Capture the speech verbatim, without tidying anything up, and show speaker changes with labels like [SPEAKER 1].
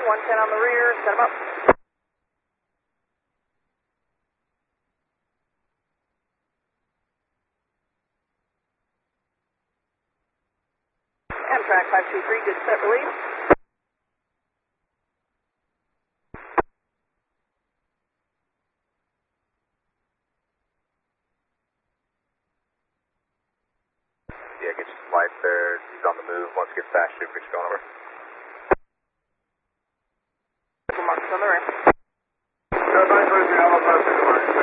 [SPEAKER 1] one ten on the rear, set him up. Amtrak five two three, good set release.
[SPEAKER 2] Yeah, get your lights there. He's on the move. Once it gets fast, shoot, get you going over.
[SPEAKER 1] Marks on the rear.
[SPEAKER 2] Go back for the Alpha five two one.